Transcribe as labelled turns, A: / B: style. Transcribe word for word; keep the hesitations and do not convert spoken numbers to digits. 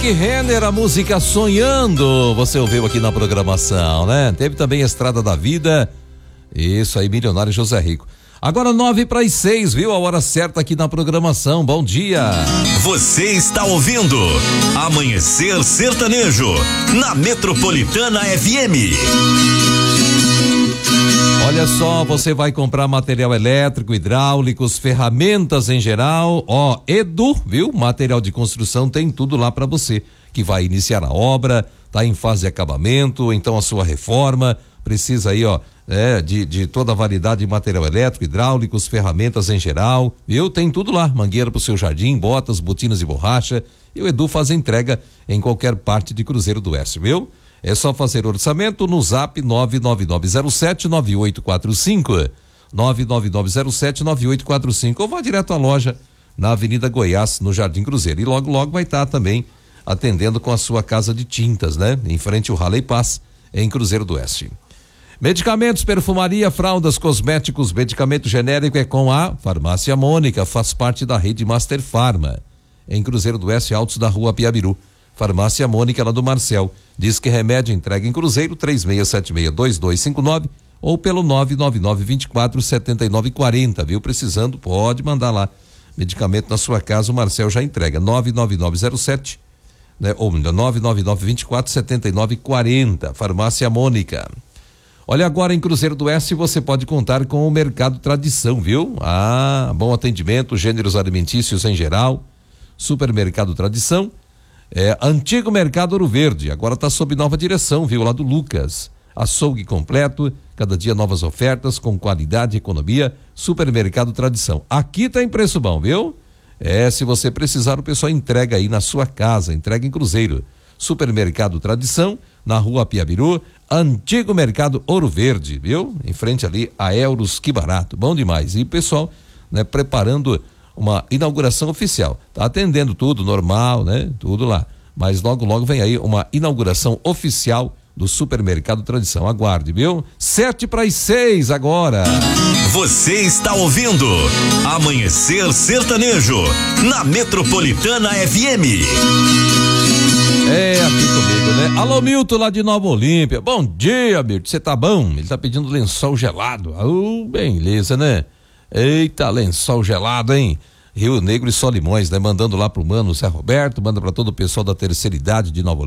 A: Rick Renner, a música Sonhando, você ouviu aqui na programação, né? Teve também Estrada da Vida, isso aí, Milionário José Rico. Agora nove para as seis, viu? A hora certa aqui na programação, bom dia.
B: Você está ouvindo Amanhecer Sertanejo, na Metropolitana F M.
A: Olha só, você vai comprar material elétrico, hidráulicos, ferramentas em geral, ó, Edu, viu? Material de construção tem tudo lá para você, que vai iniciar a obra, tá em fase de acabamento, então a sua reforma precisa aí, ó, é, de, de toda a variedade de material elétrico, hidráulicos, ferramentas em geral, viu? Tem tudo lá, mangueira pro seu jardim, botas, botinas e borracha, e o Edu faz a entrega em qualquer parte de Cruzeiro do Oeste, viu? É só fazer orçamento no zap nove nove nove zero sete nove oito quatro cinco, nove nove nove zero sete nove oito quatro cinco, ou vá direto à loja na Avenida Goiás, no Jardim Cruzeiro, e logo logo vai estar também atendendo com a sua casa de tintas, né? Em frente ao Raleigh Pass, em Cruzeiro do Oeste. Medicamentos, perfumaria, fraldas, cosméticos, medicamento genérico é com a Farmácia Mônica, faz parte da rede Master Farma, em Cruzeiro do Oeste, altos da Rua Piabiru. Farmácia Mônica, lá do Marcel. Diz que remédio entrega em Cruzeiro, três seis sete seis dois dois cinco nove ou pelo nove nove nove vinte e quatro setenta e nove quarenta, viu? Precisando, pode mandar lá. Medicamento na sua casa, o Marcel já entrega. nove nove nove zero sete, né? Ou nove nove nove vinte e quatro setenta e nove quarenta. Farmácia Mônica. Olha, agora em Cruzeiro do Oeste você pode contar com o Mercado Tradição, viu? Ah, bom atendimento, gêneros alimentícios em geral. Supermercado Tradição. É, antigo Mercado Ouro Verde, agora está sob nova direção, viu? Lá do Lucas. Açougue completo, cada dia novas ofertas com qualidade e economia. Supermercado Tradição. Aqui tá em preço bom, viu? É, se você precisar, o pessoal entrega aí na sua casa, entrega em Cruzeiro. Supermercado Tradição, na Rua Piabiru, Antigo Mercado Ouro Verde, viu? Em frente ali a Euros, que barato, bom demais. E o pessoal, né, preparando uma inauguração oficial, tá atendendo tudo normal, né? Tudo lá, mas logo logo vem aí uma inauguração oficial do Supermercado Tradição, aguarde, viu? Sete para as seis agora.
B: Você está ouvindo Amanhecer Sertanejo, na Metropolitana F M.
A: É, aqui comigo, né? Alô, Milton, lá de Nova Olímpia, bom dia, Milton, você tá bom? Ele tá pedindo lençol gelado, oh, beleza, né? Eita, lençol gelado, hein? Rio Negro e Solimões, né? Mandando lá pro mano Zé Roberto, manda pra todo o pessoal da terceira idade de Nova